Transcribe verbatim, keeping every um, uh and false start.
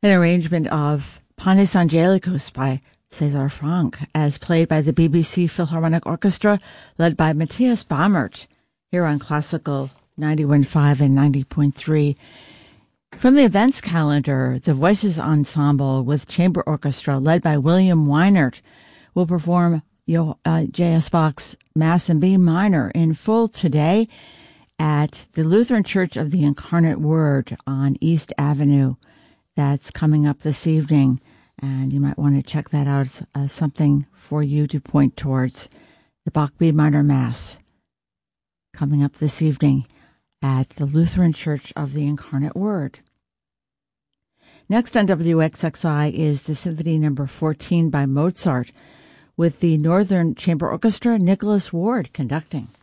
An arrangement of Panis Angelicus by César Franck, as played by the B B C Philharmonic Orchestra, led by Matthias Baumert, here on Classical ninety-one point five and ninety point three. From the events calendar, the Voices Ensemble with Chamber Orchestra, led by William Weinert, will perform J S. Bach's Mass in B minor in full today at the Lutheran Church of the Incarnate Word on East Avenue. That's coming up this evening, and you might want to check that out as uh, something for you to point towards. The Bach B minor Mass coming up this evening at the Lutheran Church of the Incarnate Word. Next on W X X I is the Symphony Number fourteen by Mozart, with the Northern Chamber Orchestra, Nicholas Ward conducting.